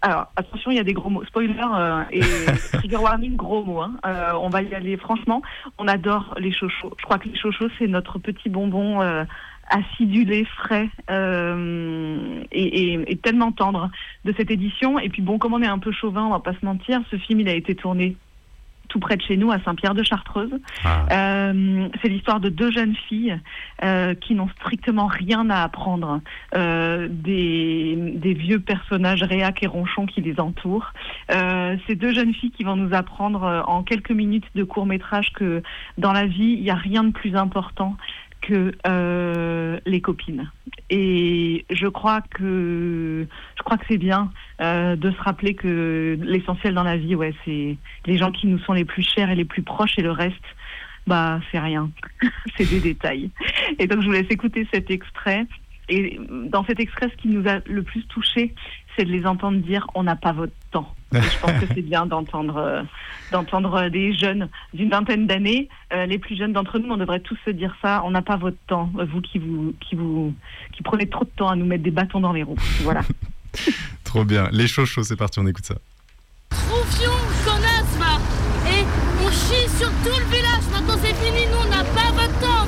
Alors, attention, il y a des gros mots. Spoiler et trigger warning, gros mots. Hein. On va y aller. Franchement, on adore les chochos. Je crois que les chochos, c'est notre petit bonbon acidulé, frais et tellement tendre de cette édition. Et puis bon, comme on est un peu chauvin, on va pas se mentir, ce film, il a été tourné tout près de chez nous, à Saint-Pierre-de-Chartreuse. C'est l'histoire de deux jeunes filles qui n'ont strictement rien à apprendre des vieux personnages réacs et ronchons qui les entourent. Ces deux jeunes filles qui vont nous apprendre en quelques minutes de court-métrage que dans la vie, il n'y a rien de plus important que les copines. Et je crois que c'est bien de se rappeler que l'essentiel dans la vie, c'est les gens qui nous sont les plus chers et les plus proches, et le reste, c'est rien. C'est des détails. Et donc je vous laisse écouter cet extrait. Et dans cet extrait, ce qui nous a le plus touché, c'est de les entendre dire « on n'a pas votre temps ». Et je pense que c'est bien d'entendre des jeunes d'une vingtaine d'années. Les plus jeunes d'entre nous, on devrait tous se dire ça. On n'a pas votre temps, vous qui prenez trop de temps à nous mettre des bâtons dans les roues. Voilà. Trop bien. Les chochos, c'est parti, on écoute ça. Troufion, connasse, va. Et on chie sur tout le village. Maintenant c'est fini, nous on n'a pas votre temps.